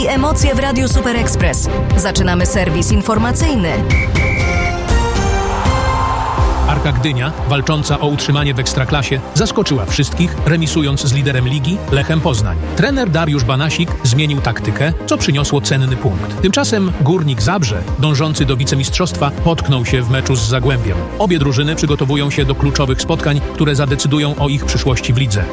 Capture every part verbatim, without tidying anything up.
i emocje w Radiu Super Express. Zaczynamy serwis informacyjny. Arka Gdynia, walcząca o utrzymanie w Ekstraklasie, zaskoczyła wszystkich, remisując z liderem ligi Lechem Poznań. Trener Dariusz Banasik zmienił taktykę, co przyniosło cenny punkt. Tymczasem Górnik Zabrze, dążący do wicemistrzostwa, potknął się w meczu z Zagłębiem. Obie drużyny przygotowują się do kluczowych spotkań, które zadecydują o ich przyszłości w lidze.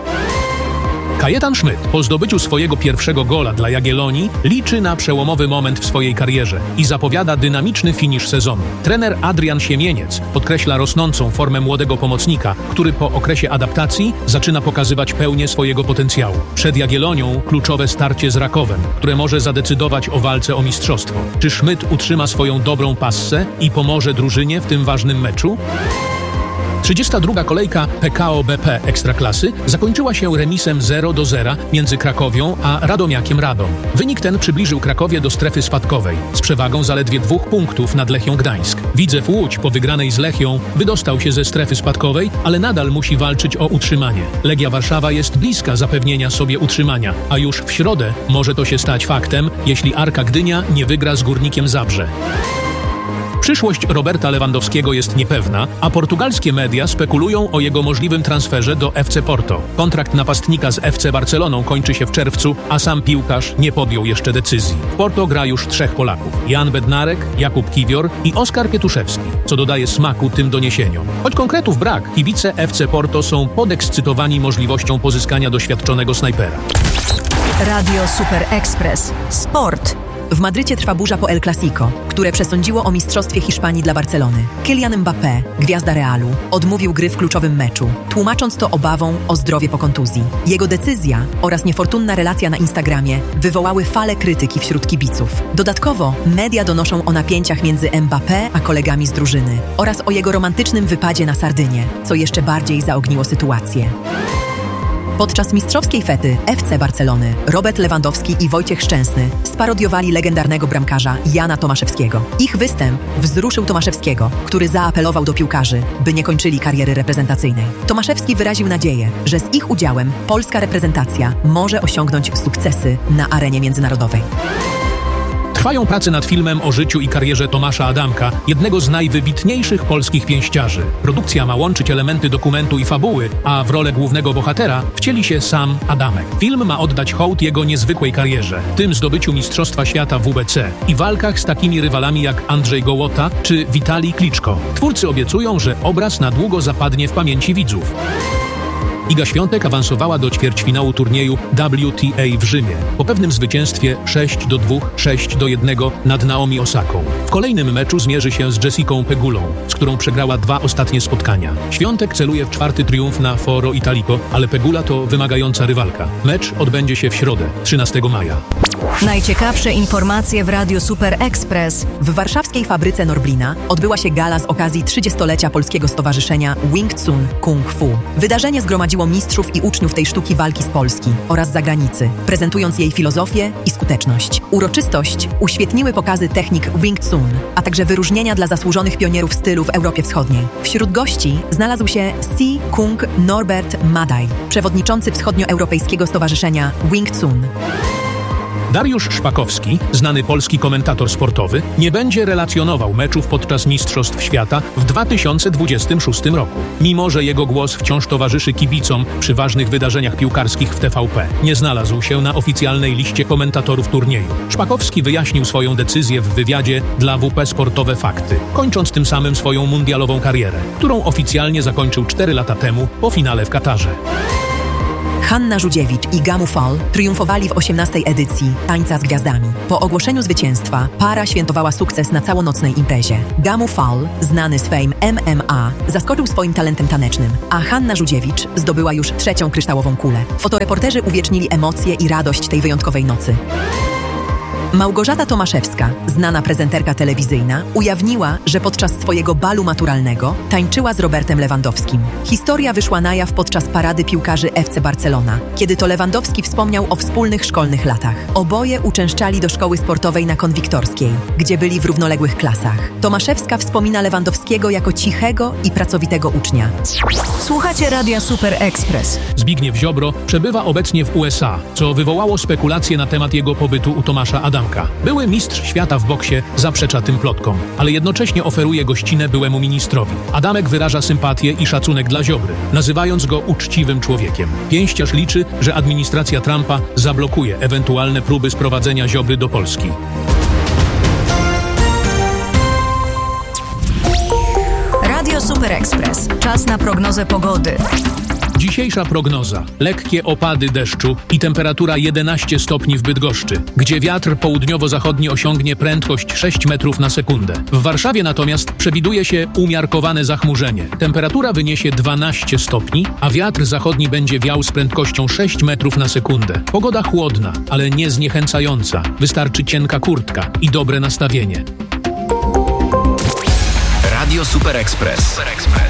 Kajetan Szmyt po zdobyciu swojego pierwszego gola dla Jagiellonii liczy na przełomowy moment w swojej karierze i zapowiada dynamiczny finisz sezonu. Trener Adrian Siemieniec podkreśla rosnącą formę młodego pomocnika, który po okresie adaptacji zaczyna pokazywać pełnię swojego potencjału. Przed Jagiellonią kluczowe starcie z Rakowem, które może zadecydować o walce o mistrzostwo. Czy Szmyt utrzyma swoją dobrą passę i pomoże drużynie w tym ważnym meczu? trzydziesta druga kolejka P K O B P Ekstraklasy zakończyła się remisem zero do zera między Krakowią a Radomiakiem Radom. Wynik ten przybliżył Krakowię do strefy spadkowej z przewagą zaledwie dwóch punktów nad Lechią Gdańsk. Widzew Łódź po wygranej z Lechią wydostał się ze strefy spadkowej, ale nadal musi walczyć o utrzymanie. Legia Warszawa jest bliska zapewnienia sobie utrzymania, a już w środę może to się stać faktem, jeśli Arka Gdynia nie wygra z Górnikiem Zabrze. Przyszłość Roberta Lewandowskiego jest niepewna, a portugalskie media spekulują o jego możliwym transferze do F C Porto. Kontrakt napastnika z F C Barceloną kończy się w czerwcu, a sam piłkarz nie podjął jeszcze decyzji. W Porto gra już trzech Polaków: Jan Bednarek, Jakub Kiwior i Oskar Pietuszewski, co dodaje smaku tym doniesieniom. Choć konkretów brak, kibice F C Porto są podekscytowani możliwością pozyskania doświadczonego snajpera. Radio Super Express. Sport. W Madrycie trwa burza po El Clasico, które przesądziło o mistrzostwie Hiszpanii dla Barcelony. Kylian Mbappé, gwiazda Realu, odmówił gry w kluczowym meczu, tłumacząc to obawą o zdrowie po kontuzji. Jego decyzja oraz niefortunna relacja na Instagramie wywołały falę krytyki wśród kibiców. Dodatkowo media donoszą o napięciach między Mbappé a kolegami z drużyny oraz o jego romantycznym wypadzie na Sardynię, co jeszcze bardziej zaogniło sytuację. Podczas mistrzowskiej fety F C Barcelony Robert Lewandowski i Wojciech Szczęsny sparodiowali legendarnego bramkarza Jana Tomaszewskiego. Ich występ wzruszył Tomaszewskiego, który zaapelował do piłkarzy, by nie kończyli kariery reprezentacyjnej. Tomaszewski wyraził nadzieję, że z ich udziałem polska reprezentacja może osiągnąć sukcesy na arenie międzynarodowej. Trwają prace nad filmem o życiu i karierze Tomasza Adamka, jednego z najwybitniejszych polskich pięściarzy. Produkcja ma łączyć elementy dokumentu i fabuły, a w rolę głównego bohatera wcieli się sam Adamek. Film ma oddać hołd jego niezwykłej karierze, tym zdobyciu Mistrzostwa Świata w W B C i walkach z takimi rywalami jak Andrzej Gołota czy Witalij Kliczko. Twórcy obiecują, że obraz na długo zapadnie w pamięci widzów. Iga Świątek awansowała do ćwierćfinału turnieju W T A w Rzymie po pewnym zwycięstwie sześć do dwóch, sześć do jednego nad Naomi Osaką. W kolejnym meczu zmierzy się z Jessicą Pegulą, z którą przegrała dwa ostatnie spotkania. Świątek celuje w czwarty triumf na Foro Italico, ale Pegula to wymagająca rywalka. Mecz odbędzie się w środę, trzynastego maja. Najciekawsze informacje w Radiu Super Express. W warszawskiej fabryce Norblina odbyła się gala z okazji trzydziestolecia polskiego stowarzyszenia Wing Tsun Kung Fu. Wydarzenie zgromadziło mistrzów i uczniów tej sztuki walki z Polski oraz zagranicy, prezentując jej filozofię i skuteczność. Uroczystość uświetniły pokazy technik Wing Tsun, a także wyróżnienia dla zasłużonych pionierów stylu w Europie Wschodniej. Wśród gości znalazł się Si Kung Norbert Madaj, przewodniczący Wschodnioeuropejskiego Stowarzyszenia Wing Tsun. Dariusz Szpakowski, znany polski komentator sportowy, nie będzie relacjonował meczów podczas Mistrzostw Świata w dwa tysiące dwudziestym szóstym roku. Mimo że jego głos wciąż towarzyszy kibicom przy ważnych wydarzeniach piłkarskich w T V P. Nie znalazł się na oficjalnej liście komentatorów turnieju. Szpakowski wyjaśnił swoją decyzję w wywiadzie dla W P Sportowe Fakty, kończąc tym samym swoją mundialową karierę, którą oficjalnie zakończył cztery lata temu po finale w Katarze. Hanna Żudziewicz i Gamu Fall triumfowali w osiemnastej edycji Tańca z Gwiazdami. Po ogłoszeniu zwycięstwa para świętowała sukces na całonocnej imprezie. Gamu Fall, znany z Fame M M A, zaskoczył swoim talentem tanecznym, a Hanna Żudziewicz zdobyła już trzecią kryształową kulę. Fotoreporterzy uwiecznili emocje i radość tej wyjątkowej nocy. Małgorzata Tomaszewska, znana prezenterka telewizyjna, ujawniła, że podczas swojego balu maturalnego tańczyła z Robertem Lewandowskim. Historia wyszła na jaw podczas parady piłkarzy F C Barcelona, kiedy to Lewandowski wspomniał o wspólnych szkolnych latach. Oboje uczęszczali do szkoły sportowej na Konwiktorskiej, gdzie byli w równoległych klasach. Tomaszewska wspomina Lewandowskiego jako cichego i pracowitego ucznia. Słuchacie Radia Super Express. Zbigniew Ziobro przebywa obecnie w U S A, co wywołało spekulacje na temat jego pobytu u Tomasza Adamka. Były mistrz świata w boksie zaprzecza tym plotkom, ale jednocześnie oferuje gościnę byłemu ministrowi. Adamek wyraża sympatię i szacunek dla Ziobry, nazywając go uczciwym człowiekiem. Pięściarz liczy, że administracja Trumpa zablokuje ewentualne próby sprowadzenia Ziobry do Polski. Radio Super Express. Czas na prognozę pogody. Dzisiejsza prognoza. Lekkie opady deszczu i temperatura jedenaście stopni w Bydgoszczy, gdzie wiatr południowo-zachodni osiągnie prędkość sześć metrów na sekundę. W Warszawie natomiast przewiduje się umiarkowane zachmurzenie. Temperatura wyniesie dwanaście stopni, a wiatr zachodni będzie wiał z prędkością sześć metrów na sekundę. Pogoda chłodna, ale nie zniechęcająca. Wystarczy cienka kurtka i dobre nastawienie. Radio Super Express. Super Express.